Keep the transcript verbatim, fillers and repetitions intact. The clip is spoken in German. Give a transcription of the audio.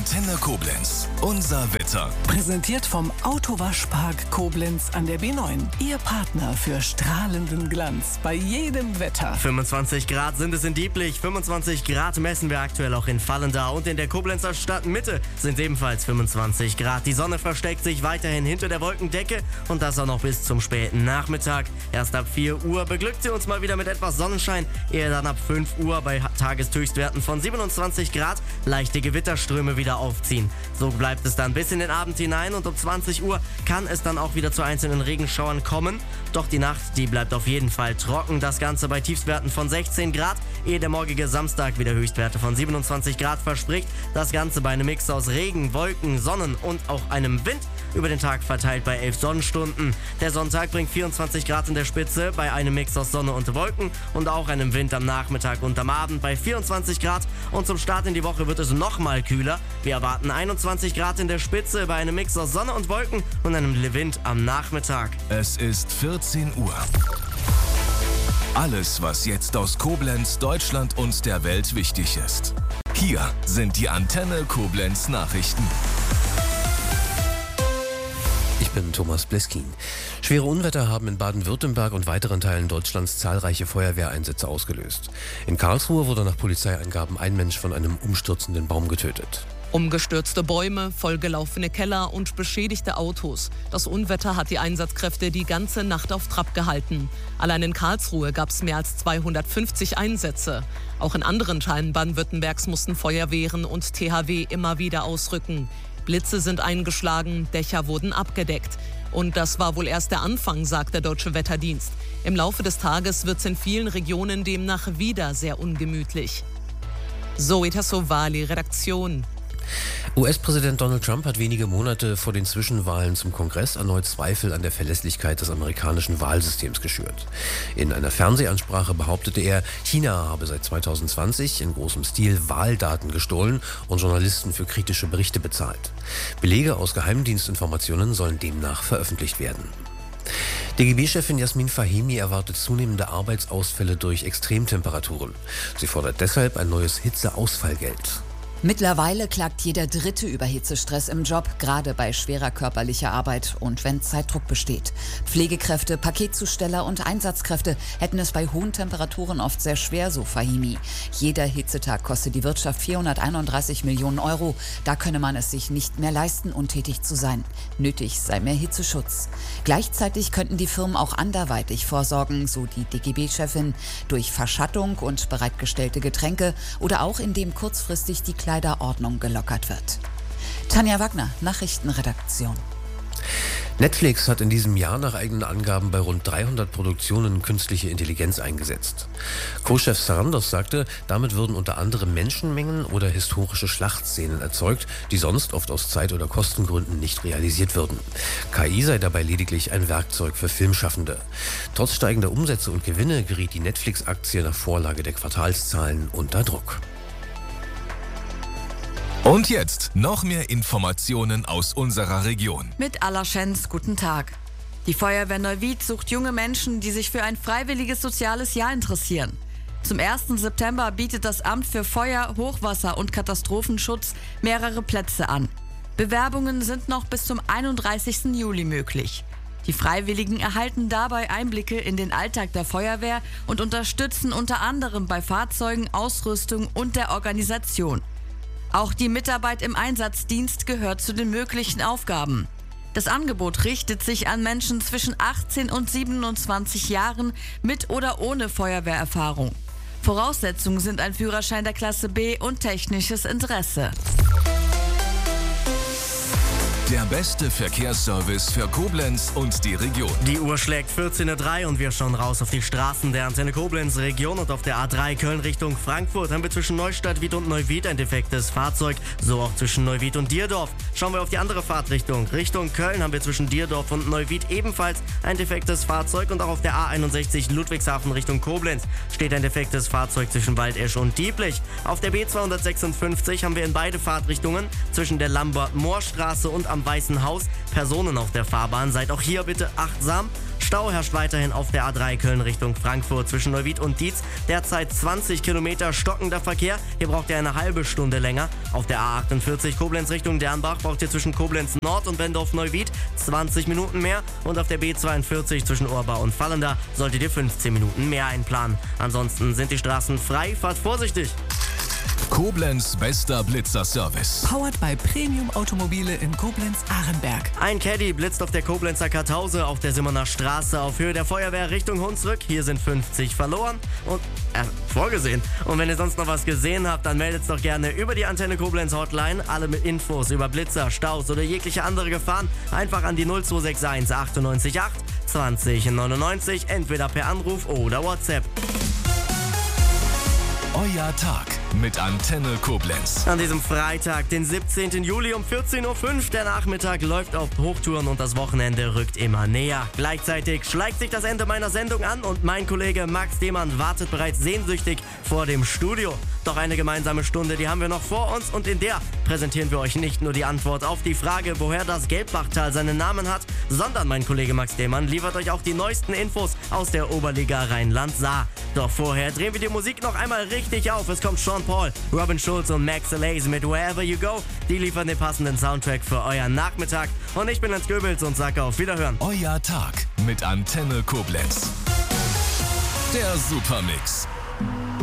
Antenne Koblenz. Unser Wetter. Präsentiert vom Autowaschpark Koblenz an der B neun. Ihr Partner für strahlenden Glanz bei jedem Wetter. fünfundzwanzig Grad sind es in Dieblich, fünfundzwanzig Grad messen wir aktuell auch in Vallendar und in der Koblenzer Stadtmitte sind ebenfalls fünfundzwanzig Grad. Die Sonne versteckt sich weiterhin hinter der Wolkendecke und das auch noch bis zum späten Nachmittag. Erst ab vier Uhr beglückt sie uns mal wieder mit etwas Sonnenschein, ehe dann ab fünf Uhr bei Tageshöchstwerten von siebenundzwanzig Grad leichte Gewitterströme wieder aufziehen. So bleibt es dann bis in den Abend hinein und um zwanzig Uhr kann es dann auch wieder zu einzelnen Regenschauern kommen. Doch die Nacht, die bleibt auf jeden Fall trocken. Das Ganze bei Tiefstwerten von sechzehn Grad, ehe der morgige Samstag wieder Höchstwerte von siebenundzwanzig Grad verspricht. Das Ganze bei einem Mix aus Regen, Wolken, Sonnen und auch einem Wind. Über den Tag verteilt bei elf Sonnenstunden. Der Sonntag bringt vierundzwanzig Grad in der Spitze bei einem Mix aus Sonne und Wolken und auch einem Wind am Nachmittag und am Abend bei vierundzwanzig Grad. Und zum Start in die Woche wird es nochmal kühler. Wir erwarten einundzwanzig Grad in der Spitze bei einem Mix aus Sonne und Wolken und einem Wind am Nachmittag. Es ist vierzehn Uhr. Alles, was jetzt aus Koblenz, Deutschland und der Welt wichtig ist. Hier sind die Antenne Koblenz Nachrichten. Ich bin Thomas Bleskin. Schwere Unwetter haben in Baden-Württemberg und weiteren Teilen Deutschlands zahlreiche Feuerwehreinsätze ausgelöst. In Karlsruhe wurde nach Polizeiangaben ein Mensch von einem umstürzenden Baum getötet. Umgestürzte Bäume, vollgelaufene Keller und beschädigte Autos. Das Unwetter hat die Einsatzkräfte die ganze Nacht auf Trab gehalten. Allein in Karlsruhe gab es mehr als zweihundertfünfzig Einsätze. Auch in anderen Teilen Baden-Württembergs mussten Feuerwehren und T H W immer wieder ausrücken. Blitze sind eingeschlagen, Dächer wurden abgedeckt. Und das war wohl erst der Anfang, sagt der Deutsche Wetterdienst. Im Laufe des Tages wird es in vielen Regionen demnach wieder sehr ungemütlich. Zoe Tassovali, Redaktion. U S-Präsident Donald Trump hat wenige Monate vor den Zwischenwahlen zum Kongress erneut Zweifel an der Verlässlichkeit des amerikanischen Wahlsystems geschürt. In einer Fernsehansprache behauptete er, China habe seit zweitausendzwanzig in großem Stil Wahldaten gestohlen und Journalisten für kritische Berichte bezahlt. Belege aus Geheimdienstinformationen sollen demnach veröffentlicht werden. D G B-Chefin Jasmin Fahimi erwartet zunehmende Arbeitsausfälle durch Extremtemperaturen. Sie fordert deshalb ein neues Hitzeausfallgeld. Mittlerweile klagt jeder Dritte über Hitzestress im Job, gerade bei schwerer körperlicher Arbeit und wenn Zeitdruck besteht. Pflegekräfte, Paketzusteller und Einsatzkräfte hätten es bei hohen Temperaturen oft sehr schwer, so Fahimi. Jeder Hitzetag kostet die Wirtschaft vierhunderteinunddreißig Millionen Euro. Da könne man es sich nicht mehr leisten, untätig zu sein. Nötig sei mehr Hitzeschutz. Gleichzeitig könnten die Firmen auch anderweitig vorsorgen, so die D G B-Chefin, durch Verschattung und bereitgestellte Getränke oder auch indem kurzfristig die Kleiderordnung gelockert wird. Tanja Wagner, Nachrichtenredaktion. Netflix hat in diesem Jahr nach eigenen Angaben bei rund dreihundert Produktionen künstliche Intelligenz eingesetzt. Co-Chef Sarandos sagte, damit würden unter anderem Menschenmengen oder historische Schlachtszenen erzeugt, die sonst oft aus Zeit- oder Kostengründen nicht realisiert würden. K I sei dabei lediglich ein Werkzeug für Filmschaffende. Trotz steigender Umsätze und Gewinne geriet die Netflix-Aktie nach Vorlage der Quartalszahlen unter Druck. Und jetzt noch mehr Informationen aus unserer Region. Mit Alaschens, guten Tag. Die Feuerwehr Neuwied sucht junge Menschen, die sich für ein freiwilliges soziales Jahr interessieren. Zum ersten September bietet das Amt für Feuer, Hochwasser und Katastrophenschutz mehrere Plätze an. Bewerbungen sind noch bis zum einunddreißigsten Juli möglich. Die Freiwilligen erhalten dabei Einblicke in den Alltag der Feuerwehr und unterstützen unter anderem bei Fahrzeugen, Ausrüstung und der Organisation. Auch die Mitarbeit im Einsatzdienst gehört zu den möglichen Aufgaben. Das Angebot richtet sich an Menschen zwischen achtzehn und siebenundzwanzig Jahren mit oder ohne Feuerwehrerfahrung. Voraussetzungen sind ein Führerschein der Klasse B und technisches Interesse. Der beste Verkehrsservice für Koblenz und die Region. Die Uhr schlägt vierzehn Uhr drei und wir schauen raus auf die Straßen der Antenne Koblenz Region und auf der A drei Köln Richtung Frankfurt haben wir zwischen Neustadt-Wied und Neuwied ein defektes Fahrzeug, so auch zwischen Neuwied und Dierdorf. Schauen wir auf die andere Fahrtrichtung. Richtung Köln haben wir zwischen Dierdorf und Neuwied ebenfalls ein defektes Fahrzeug und auch auf der A einundsechzig Ludwigshafen Richtung Koblenz steht ein defektes Fahrzeug zwischen Waldesch und Dieblich. Auf der B zweihundertsechsundfünfzig haben wir in beide Fahrtrichtungen zwischen der Lambert-Mohr-Straße und am Weißen Haus Personen auf der Fahrbahn. Seid auch hier bitte achtsam. Stau herrscht weiterhin auf der A drei Köln Richtung Frankfurt zwischen Neuwied und Dietz. Derzeit zwanzig Kilometer stockender Verkehr. Hier braucht ihr eine halbe Stunde länger. Auf der A achtundvierzig Koblenz Richtung Dernbach braucht ihr zwischen Koblenz Nord und Bendorf-Neuwied zwanzig Minuten mehr. Und auf der B zweiundvierzig zwischen Orbau und Fallenda solltet ihr fünfzehn Minuten mehr einplanen. Ansonsten sind die Straßen frei. Fahrt vorsichtig. Koblenz bester Blitzer-Service. Powered by Premium Automobile in Koblenz-Ahrenberg. Ein Caddy blitzt auf der Koblenzer Kartause auf der Simmerner Straße auf Höhe der Feuerwehr Richtung Hunsrück. Hier sind fünfzig verloren und äh, vorgesehen. Und wenn ihr sonst noch was gesehen habt, dann meldet es doch gerne über die Antenne Koblenz Hotline. Alle mit Infos über Blitzer, Staus oder jegliche andere Gefahren einfach an die null zwei sechs eins achtundneunzig acht zwanzig neunundneunzig, entweder per Anruf oder WhatsApp. Euer Tag mit Antenne Koblenz. An diesem Freitag, den siebzehnten Juli um vierzehn Uhr fünf. Der Nachmittag läuft auf Hochtouren und das Wochenende rückt immer näher. Gleichzeitig schleicht sich das Ende meiner Sendung an und mein Kollege Max Demann wartet bereits sehnsüchtig vor dem Studio. Doch eine gemeinsame Stunde, die haben wir noch vor uns und in der präsentieren wir euch nicht nur die Antwort auf die Frage, woher das Gelbbachtal seinen Namen hat, sondern mein Kollege Max Demann liefert euch auch die neuesten Infos aus der Oberliga Rheinland-Saar. Doch vorher drehen wir die Musik noch einmal richtig auf. Es kommt Sean Paul, Robin Schulz und Max Alaze mit Wherever You Go. Die liefern den passenden Soundtrack für euren Nachmittag. Und ich bin Lenz Göbels und sage auf Wiederhören. Euer Tag mit Antenne Koblenz. Der Supermix.